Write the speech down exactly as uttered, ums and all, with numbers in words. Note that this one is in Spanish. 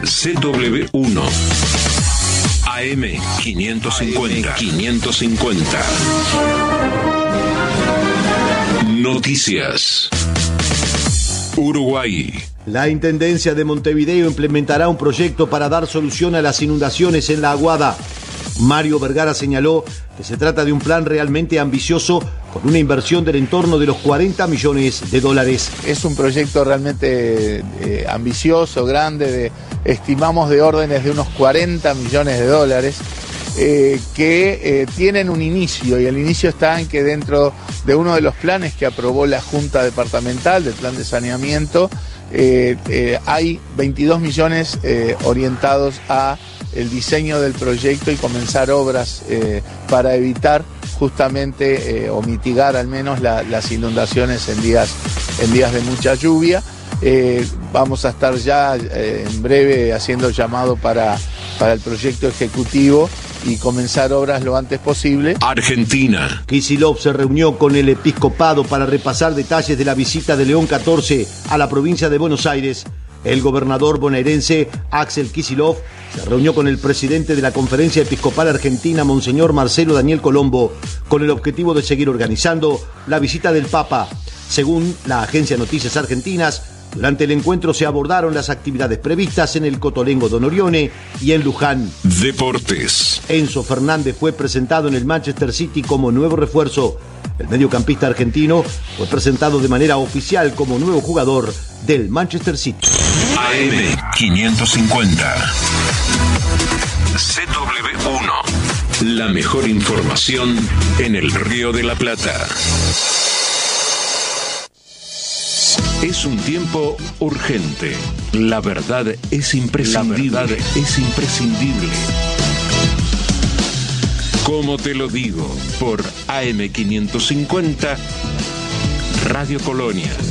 C W uno. A M quinientos cincuenta. quinientos cincuenta. Noticias. Uruguay. La Intendencia de Montevideo implementará un proyecto para dar solución a las inundaciones en la Aguada. Mario Vergara señaló que se trata de un plan realmente ambicioso con una inversión del entorno de los cuarenta millones de dólares. Es un proyecto realmente eh, ambicioso, grande, de, estimamos de órdenes de unos cuarenta millones de dólares, eh, que eh, tienen un inicio, y el inicio está en que dentro de uno de los planes que aprobó la Junta Departamental del Plan de Saneamiento, eh, eh, hay veintidós millones eh, orientados a el diseño del proyecto y comenzar obras eh, para evitar justamente eh, o mitigar al menos la, las inundaciones en días, en días de mucha lluvia. Eh, vamos a estar ya eh, en breve haciendo llamado para, para el proyecto ejecutivo y comenzar obras lo antes posible. Argentina. Kicillof se reunió con el episcopado para repasar detalles de la visita de León catorce a la provincia de Buenos Aires. El gobernador bonaerense Axel Kicillof se reunió con el presidente de la Conferencia Episcopal Argentina, Monseñor Marcelo Daniel Colombo, con el objetivo de seguir organizando la visita del Papa. Según la agencia Noticias Argentinas, durante el encuentro se abordaron las actividades previstas en el Cotolengo Don Orione y en Luján. Deportes. Enzo Fernández fue presentado en el Manchester City como nuevo refuerzo. El mediocampista argentino fue presentado de manera oficial como nuevo jugador del Manchester City. A M quinientos cincuenta. C W uno. La mejor información en el Río de la Plata. Es un tiempo urgente. La verdad es imprescindible. La verdad es imprescindible. Como te lo digo, por A M quinientos cincuenta, Radio Colonia.